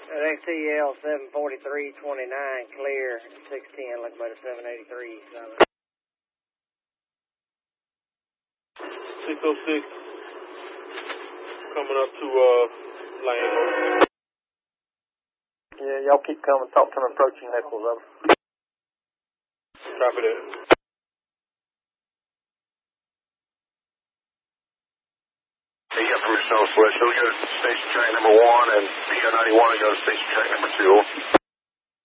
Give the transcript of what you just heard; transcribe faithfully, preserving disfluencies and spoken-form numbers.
X T L seven forty-three twenty-nine, clear, six ten, look about a seven eighty-three. six oh six, coming up to uh, Lane. Yeah, y'all keep coming, talk to them approaching Nichols, over. Copy that. Hey, you got permission on Switch. So we go to station track number one, and P O ninety-one, and go to station track number two.